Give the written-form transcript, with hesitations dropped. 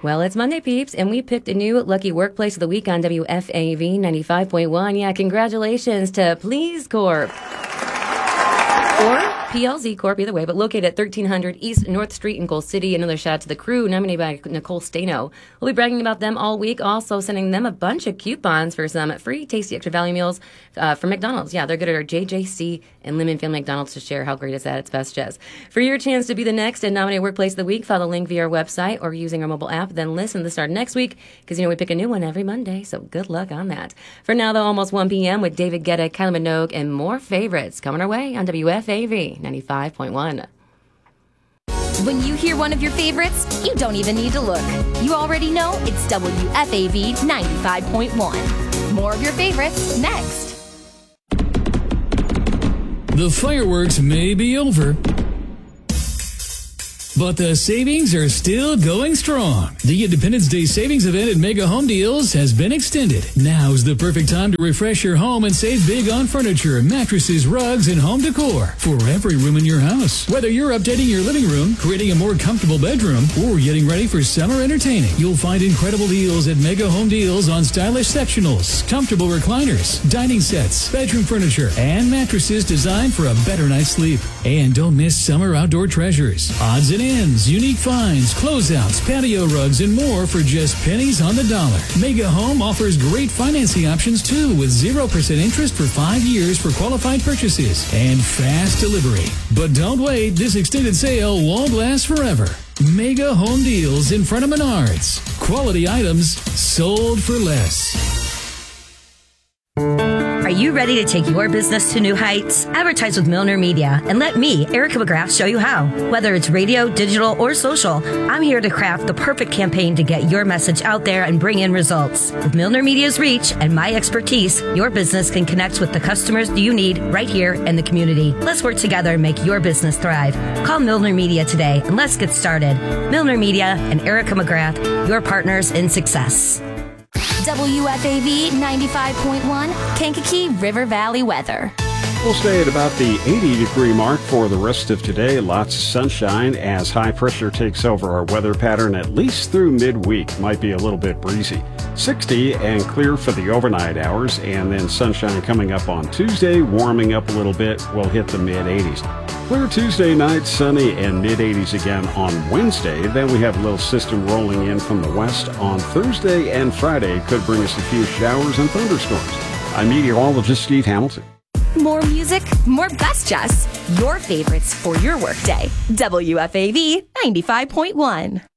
Well, it's Monday, peeps, and we picked a new Lucky Workplace of the Week on WFAV 95.1. Yeah, congratulations to Please Corp. Or PLZ Corp, either way, but located at 1300 East North Street in Gold City. Another shout out to the crew, nominated by Nicole Stano. We'll be bragging about them all week, also sending them a bunch of coupons for some free tasty extra value meals from McDonald's. Yeah, they're good at our JJC and Lemon Family McDonald's to share. How great is that? It's best, Jess. For your chance to be the next and nominate Workplace of the Week, follow the link via our website or using our mobile app. Then listen to the start next week because, we pick a new one every Monday, so good luck on that. For now, though, almost 1 p.m. with David Guetta, Kylie Minogue, and more favorites coming our way on WFAV 95.1. When you hear one of your favorites, you don't even need to look. You already know it's WFAV 95.1. More of your favorites next. The fireworks may be over, but the savings are still going strong. The Independence Day savings event at Mega Home Deals has been extended. Now's the perfect time to refresh your home and save big on furniture, mattresses, rugs, and home decor for every room in your house. Whether you're updating your living room, creating a more comfortable bedroom, or getting ready for summer entertaining, you'll find incredible deals at Mega Home Deals on stylish sectionals, comfortable recliners, dining sets, bedroom furniture, and mattresses designed for a better night's sleep. And don't miss summer outdoor treasures, odds and ends, unique finds, closeouts, patio rugs, and more for just pennies on the dollar. Mega Home offers great financing options too, with 0% interest for 5 years for qualified purchases and fast delivery. But don't wait, this extended sale won't last forever. Mega Home Deals in front of Menards. Quality items sold for less. Are you ready to take your business to new heights? Advertise with Milner Media and let me, Erica McGrath, show you how. Whether it's radio, digital, or social, I'm here to craft the perfect campaign to get your message out there and bring in results. With Milner Media's reach and my expertise, your business can connect with the customers you need right here in the community. Let's work together and make your business thrive. Call Milner Media today and let's get started. Milner Media and Erica McGrath, your partners in success. WFAV 95.1, Kankakee River Valley weather. We'll stay at about the 80-degree mark for the rest of today. Lots of sunshine as high pressure takes over our weather pattern at least through midweek. Might be a little bit breezy. 60 and clear for the overnight hours, and then sunshine coming up on Tuesday, warming up a little bit. We'll hit the mid-80s. Clear Tuesday night, sunny and mid-80s again on Wednesday. Then we have a little system rolling in from the west on Thursday and Friday. Could bring us a few showers and thunderstorms. I'm meteorologist Steve Hamilton. More music, more best, Jess. Your favorites for your workday. WFAV 95.1.